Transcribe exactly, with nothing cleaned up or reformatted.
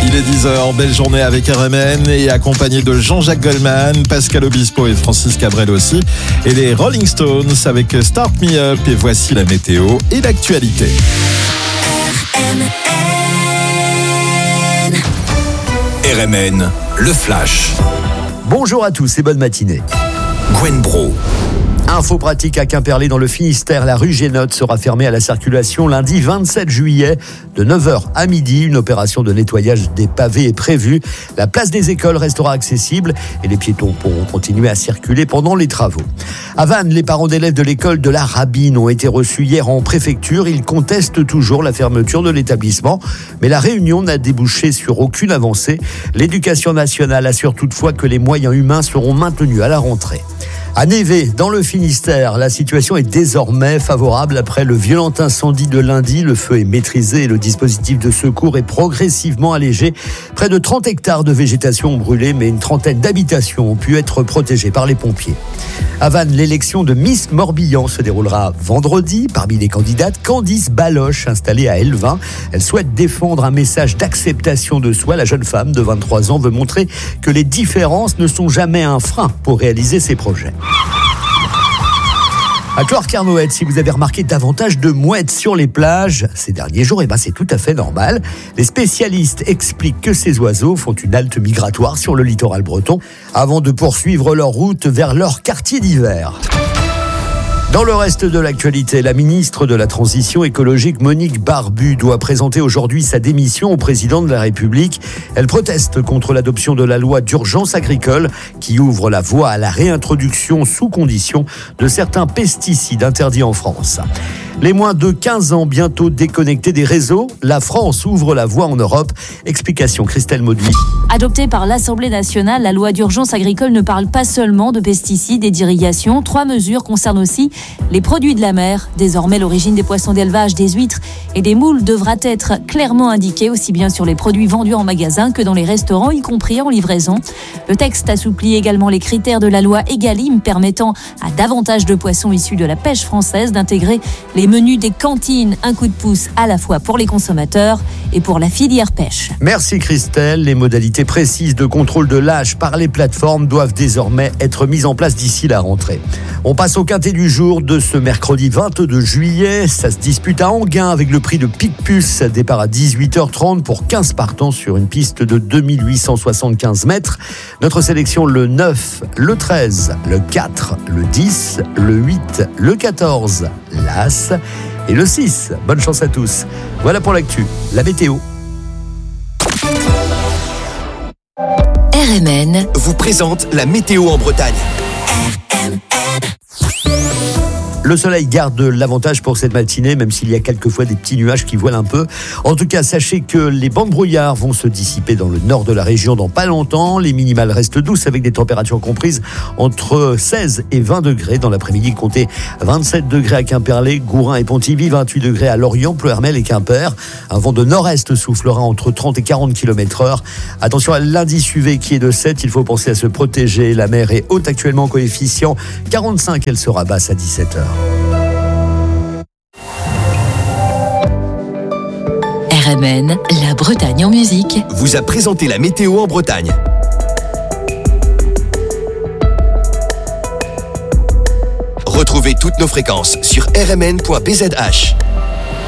il est dix heures, belle journée avec R M N et accompagné de Jean-Jacques Goldman, Pascal Obispo et Francis Cabrel aussi. Et les Rolling Stones avec Start Me Up. Et voici la météo et l'actualité. R M N. R M N, le flash. Bonjour à tous et bonne matinée. Gwen Bro. Info pratique à Quimperlé dans le Finistère, la rue Génote sera fermée à la circulation lundi vingt-sept juillet de neuf heures à midi. Une opération de nettoyage des pavés est prévue. La place des écoles restera accessible et les piétons pourront continuer à circuler pendant les travaux. À Vannes, les parents d'élèves de l'école de la Rabine ont été reçus hier en préfecture. Ils contestent toujours la fermeture de l'établissement, mais la réunion n'a débouché sur aucune avancée. L'éducation nationale assure toutefois que les moyens humains seront maintenus à la rentrée. À Névé, dans le Finistère, la situation est désormais favorable après le violent incendie de lundi. Le feu est maîtrisé et le dispositif de secours est progressivement allégé. Près de trente hectares de végétation ont brûlé, mais une trentaine d'habitations ont pu être protégées par les pompiers. À Vannes, l'élection de Miss Morbihan se déroulera vendredi. Parmi les candidates, Candice Baloche, installée à Elvin. Elle souhaite défendre un message d'acceptation de soi. La jeune femme de vingt-trois ans veut montrer que les différences ne sont jamais un frein pour réaliser ses projets. À Clore-Carnoët, si vous avez remarqué davantage de mouettes sur les plages ces derniers jours, eh ben c'est tout à fait normal. Les spécialistes expliquent que ces oiseaux font une halte migratoire sur le littoral breton avant de poursuivre leur route vers leur quartier d'hiver. Dans le reste de l'actualité, la ministre de la Transition écologique Monique Barbu doit présenter aujourd'hui sa démission au président de la République. Elle proteste contre l'adoption de la loi d'urgence agricole qui ouvre la voie à la réintroduction sous condition de certains pesticides interdits en France. Les moins de quinze ans bientôt déconnectés des réseaux, la France ouvre la voie en Europe. Explication Christelle Mauduit. Adoptée par l'Assemblée nationale, la loi d'urgence agricole ne parle pas seulement de pesticides et d'irrigation. Trois mesures concernent aussi les produits de la mer. Désormais, l'origine des poissons d'élevage, des huîtres et des moules devra être clairement indiquée, aussi bien sur les produits vendus en magasin que dans les restaurants, y compris en livraison. Le texte assouplit également les critères de la loi Egalim, permettant à davantage de poissons issus de la pêche française d'intégrer les menus des cantines. Un coup de pouce à la fois pour les consommateurs et pour la filière pêche. Merci Christelle. Les modalités précises de contrôle de l'âge par les plateformes doivent désormais être mises en place d'ici la rentrée. On passe au quintet du jour de ce mercredi vingt-deux juillet. Ça se dispute à Enghien avec le prix de Picpus. Départ à dix-huit heures trente pour quinze partants sur une piste de deux mille huit cent soixante-quinze mètres. Notre sélection le neuf, le treize, le quatre, le dix, le huit, le quatorze, l'As et le six. Bonne chance à tous. Voilà pour l'actu. La météo. R M N vous présente la météo en Bretagne. R M N. Le soleil garde l'avantage pour cette matinée, même s'il y a quelquefois des petits nuages qui voilent un peu. En tout cas, sachez que les bancs de brouillard vont se dissiper dans le nord de la région dans pas longtemps. Les minimales restent douces avec des températures comprises entre seize et vingt degrés. Dans l'après-midi, comptez vingt-sept degrés à Quimperlé, Gourin et Pontivy, vingt-huit degrés à Lorient, Ploërmel et Quimper. Un vent de nord-est soufflera entre trente et quarante kilomètres heure. Attention à l'indice U V qui est de sept, il faut penser à se protéger. La mer est haute actuellement, coefficient quarante-cinq, elle sera basse à dix-sept heures. R M N, la Bretagne en musique. Vous a présenté la météo en Bretagne. Retrouvez toutes nos fréquences sur r m n point b z h.